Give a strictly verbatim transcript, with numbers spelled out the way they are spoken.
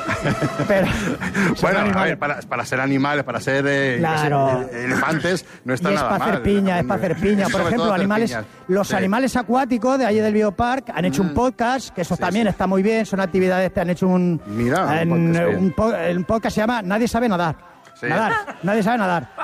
Pero, bueno, a ver, para, para ser animales, para ser eh, claro. eh, elefantes, no está y nada es para mal. hacer piña, es para hacer piña. Por Sobre ejemplo, todo hacer animales, piñas. los Sí. animales acuáticos de allí del Biopark han hecho Mm. un podcast, que eso Sí, también sí. está muy bien, son actividades que han hecho un, Mira, un en, podcast, un, po- un podcast se llama Nadie sabe nadar. Sí. Nadar, nadie sabe nadar.